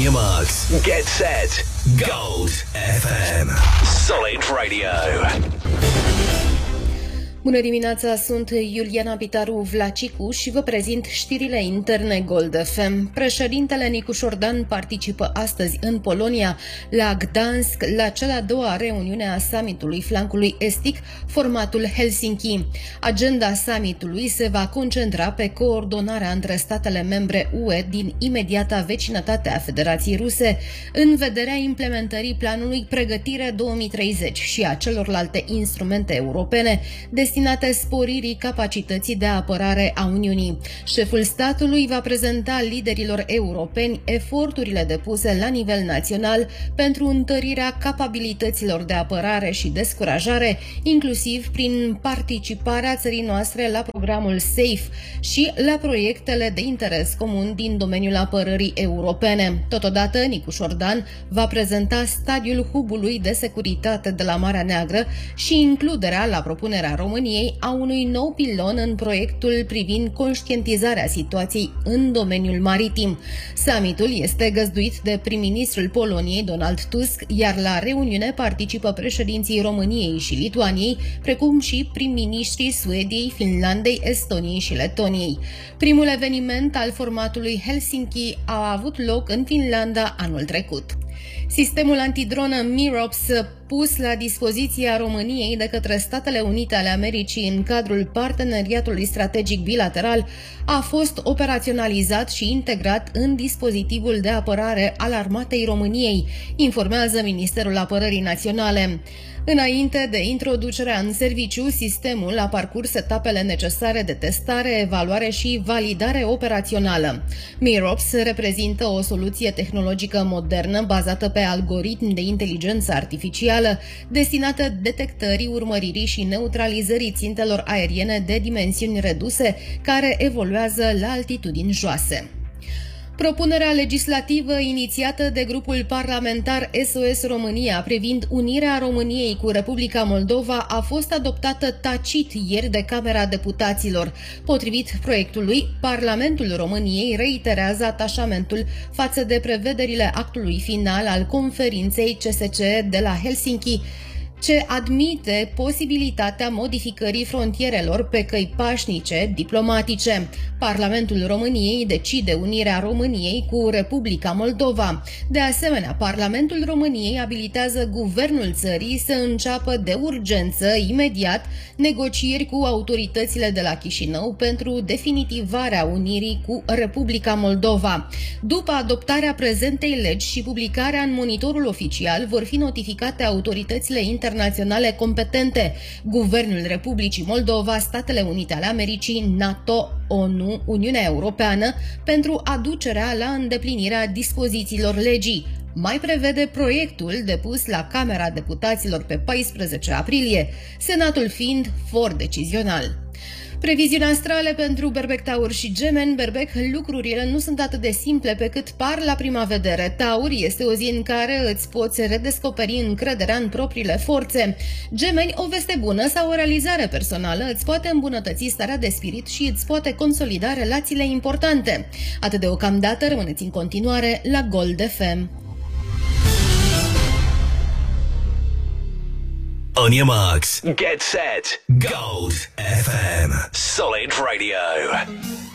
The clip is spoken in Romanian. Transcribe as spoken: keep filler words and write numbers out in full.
your marks. Get set. Gold F M. Solid Radio. Bună dimineața, sunt Iuliana Pitaru Vlacicu și vă prezint știrile interne Gold F M. Președintele Nicu Șordan participă astăzi în Polonia, la Gdansk, la cea de-a doua reuniune a summitului flancului estic, formatul Helsinki. Agenda summitului se va concentra pe coordonarea între statele membre U E din imediata vecinătate a Federației Ruse, în vederea implementării planului Pregătire două mii treizeci și a celorlalte instrumente europene destinate sporirii capacității de apărare a Uniunii. Șeful statului va prezenta liderilor europeni eforturile depuse la nivel național pentru întărirea capabilităților de apărare și descurajare, inclusiv prin participarea țării noastre la programul SAFE și la proiectele de interes comun din domeniul apărării europene. Totodată, Nicu Șordan va prezenta stadiul hubului de securitate de la Marea Neagră și includerea la propunerea României a unui nou pilon în proiectul privind conștientizarea situației în domeniul maritim. Summitul este găzduit de prim-ministrul Poloniei, Donald Tusk, iar la reuniune participă președinții României și Lituaniei, precum și prim-ministrii Suediei, Finlandei, Estoniei și Letoniei. Primul eveniment al formatului Helsinki a avut loc în Finlanda anul trecut. Sistemul antidronă MIROPS, pus la dispoziția României de către Statele Unite ale Americii în cadrul parteneriatului strategic bilateral, a fost operaționalizat și integrat în dispozitivul de apărare al Armatei României, informează Ministerul Apărării Naționale. Înainte de introducerea în serviciu, sistemul a parcurs etapele necesare de testare, evaluare și validare operațională. MIROPS reprezintă o soluție tehnologică modernă bazată pe algoritmi de inteligență artificială destinată detectării, urmăririi și neutralizării țintelor aeriene de dimensiuni reduse care evoluează la altitudini joase. Propunerea legislativă inițiată de grupul parlamentar S O S România privind unirea României cu Republica Moldova a fost adoptată tacit ieri de Camera Deputaților. Potrivit proiectului, Parlamentul României reiterează atașamentul față de prevederile actului final al conferinței C S C de la Helsinki, ce admite posibilitatea modificării frontierelor pe căi pașnice, diplomatice. Parlamentul României decide unirea României cu Republica Moldova. De asemenea, Parlamentul României abilitează guvernul țării să înceapă de urgență, imediat, negocieri cu autoritățile de la Chișinău pentru definitivarea unirii cu Republica Moldova. După adoptarea prezentei legi și publicarea în Monitorul Oficial, vor fi notificate autoritățile internaționale internaționale competente, Guvernul Republicii Moldova, Statele Unite ale Americii, NATO, ONU, Uniunea Europeană, pentru aducerea la îndeplinirea dispozițiilor legii. Mai prevede proiectul depus la Camera Deputaților pe paisprezece aprilie, Senatul fiind for decizional. Previziuni astrale pentru Berbec, Taur și Gemeni. Berbec, lucrurile nu sunt atât de simple pe cât par la prima vedere. Taur, este o zi în care îți poți redescoperi încrederea în propriile forțe. Gemeni, o veste bună sau o realizare personală îți poate îmbunătăți starea de spirit și îți poate consolida relațiile importante. Atât deocamdată, rămâneți în continuare la Gold F M. On your marks, get set, Gold F M, Solid Radio.